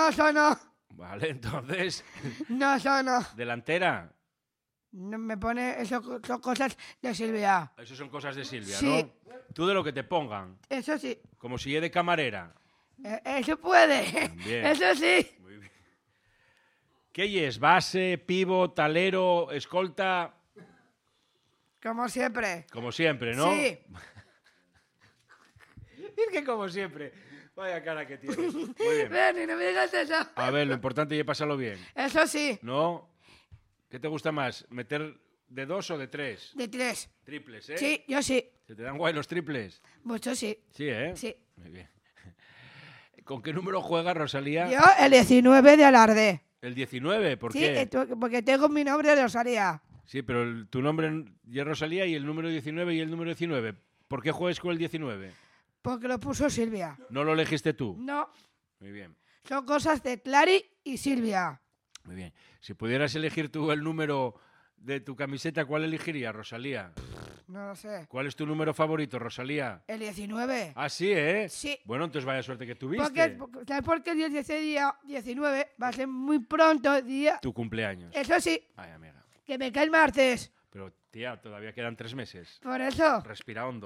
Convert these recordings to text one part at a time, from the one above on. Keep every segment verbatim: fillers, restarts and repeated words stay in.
No sono. Vale, entonces... No sono. ¿Delantera? No me pone... Eso son cosas de Silvia. Eso son cosas de Silvia, Sí. ¿no? Tú de lo que te pongan. Eso sí. Como si es de camarera. Eh, Eso puede. Bien. Eso sí. Muy bien. ¿Qué es? ¿Base, pivo, talero, escolta? Como siempre. Como siempre, ¿no? Sí. Es que como siempre. Vaya cara que tienes. Muy bien. Ven, y no me digas eso. A ver, lo importante es pasarlo bien. Eso sí. ¿No? ¿Qué te gusta más? ¿Meter de dos o de tres? De tres. Triples, ¿eh? Sí, yo sí. ¿Se te dan guay los triples? Mucho sí. Sí, ¿eh? Sí. Muy bien. ¿Con qué número juega Rosalía? Yo el diecinueve de Alarde. El diecinueve, ¿por Sí, qué? eh, tu- porque tengo mi nombre de Rosalía. Sí, pero el- tu nombre ya es Rosalía y el número diecinueve y el número diecinueve. ¿Por qué juegas con el diecinueve? Porque lo puso Silvia. ¿No lo elegiste tú? No, Muy bien, son cosas de Clary y Silvia. muy bien. Si pudieras elegir tú el número de tu camiseta, ¿cuál elegirías, Rosalía? No lo sé. ¿Cuál es tu número favorito, Rosalía? El diecinueve. Ah, sí, ¿eh? Sí. Bueno, entonces vaya suerte que tuviste. Porque, porque- ¿sabes por qué el ese día diecinueve va a ser muy pronto día? Tu cumpleaños. Eso sí, Ay, amiga. que me cae el martes. Pero, tía, todavía quedan tres meses. Por eso. Respira hondo.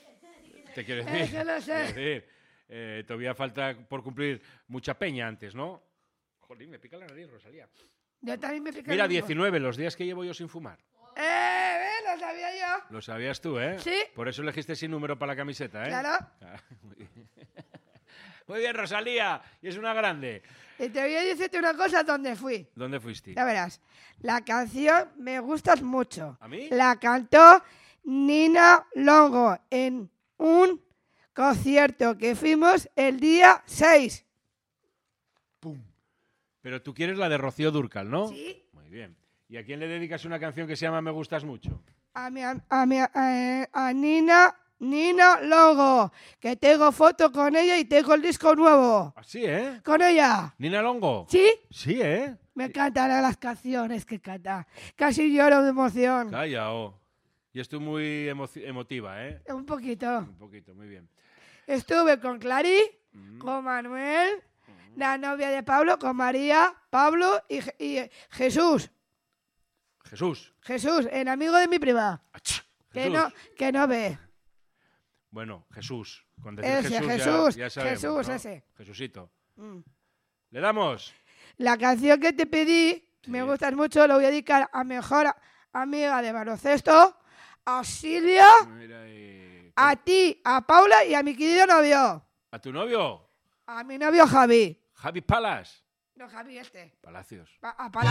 Te quiero decir. Eso lo sé. Quiero decir, eh, todavía falta por cumplir mucha peña antes, ¿no? Jolín, me pica la nariz, Rosalía. Yo también me pica Mira, el mismo. diecinueve, los días que llevo yo sin fumar. ¡Eh! ¿Ves? Lo sabía yo. Lo sabías tú, ¿eh? Sí. Por eso elegiste sin número para la camiseta, ¿eh? Claro. Ah, muy bien. Muy bien, Rosalía. Y es una grande. Y te voy a decirte una cosa donde fui. ¿Dónde fuiste? Ya verás. La canción me gusta mucho. ¿A mí? La cantó Nina Longo en un concierto que fuimos el día seis. ¡Pum! Pero tú quieres la de Rocío Dúrcal, ¿no? Sí. Muy bien. ¿Y a quién le dedicas una canción que se llama Me gustas mucho? A, mi, a, mi, a, a Nina, Nina Longo, que tengo foto con ella y tengo el disco nuevo. Así, ¿eh? Con ella. ¿Nina Longo? ¿Sí? Sí, ¿eh? Me encantan las canciones que canta. Casi lloro de emoción. Calla, oh. Y estoy muy emoci- emotiva, ¿eh? Un poquito. Un poquito, muy bien. Estuve con Clary, Mm. con Manuel, la novia de Pablo, con María, Pablo y, Je- y Jesús. Jesús. Jesús, el amigo de mi prima. Ach, Que Jesús. no, que no ve. Bueno, Jesús. Con decir Ese, Jesús, ya- Jesús, ya, sabemos, Jesús, ¿no? ese. Jesucito. Mm. ¿Le damos? La canción que te pedí, Sí. me gusta mucho, lo voy a dedicar a mejor amiga de baloncesto, a Silvia, Mira ahí. a ti, a Paula y a mi querido novio. ¿A tu novio? A mi novio Javi. Javi Palas. No, Javi este. Palacios. Pa- a Palacio.